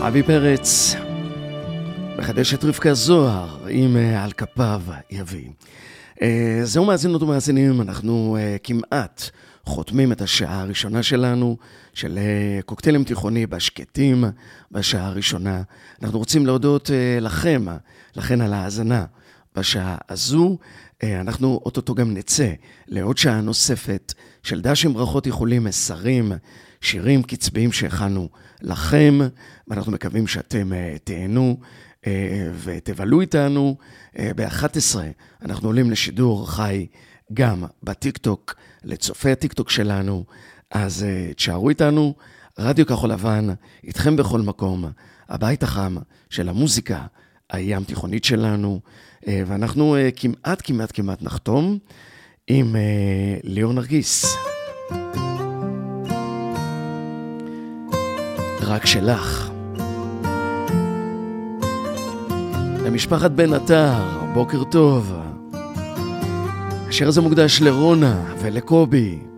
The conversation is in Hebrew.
אבי פרץ מחדש את רבקה זוהר עם על כפיו יביא. זהו מאזינות ומאזינים, אנחנו כמעט חותמים את השעה הראשונה שלנו של קוקטיילים תיכוני בשקטים בשעה הראשונה. אנחנו רוצים להודות לכן על ההאזנה בשעה הזו. אנחנו אוטוטו גם נצא לעוד שעה נוספת של דשים ברכות איחולים, מסרים, שירים קצביים שהכנו לכם, ואנחנו מקווים שאתם תהנו ותבלו איתנו. ב-11 אנחנו עולים לשידור חי גם בטיקטוק, לצופי הטיקטוק שלנו, אז תשארו איתנו. רדיו כחול לבן, איתכם בכל מקום, הבית החם של המוזיקה הים תיכונית שלנו, ואנחנו כמעט נחתום עם ליאור נרגיס. רק שלך. למשפחת בן עטר, בוקר טוב. השיר הזה מוקדש לרונה ולקובי.